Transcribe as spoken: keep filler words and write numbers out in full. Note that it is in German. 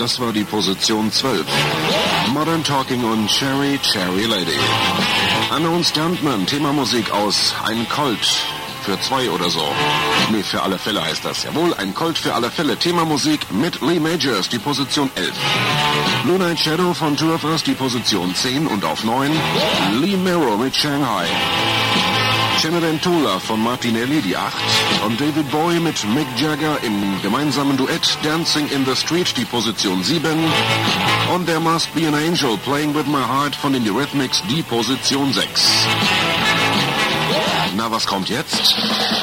das war die Position zwölf. Modern Talking und Cherry Cherry Lady. Unknown Stuntman, Themamusik aus Ein Colt für zwei oder so. Nee, für alle Fälle heißt das. Jawohl, Ein Colt für alle Fälle. Themamusik mit Lee Majors, die Position elf. Blue Night Shadow von Two of Us, die Position zehn und auf neun. Lee Merrow mit Shanghai. Cenerentola von Martinelli, die acht. Und David Bowie mit Mick Jagger im gemeinsamen Duett Dancing in the Street, die Position sieben. Und There Must Be an Angel, Playing with My Heart von den Eurythmics, die Position sechs. Na, was kommt jetzt?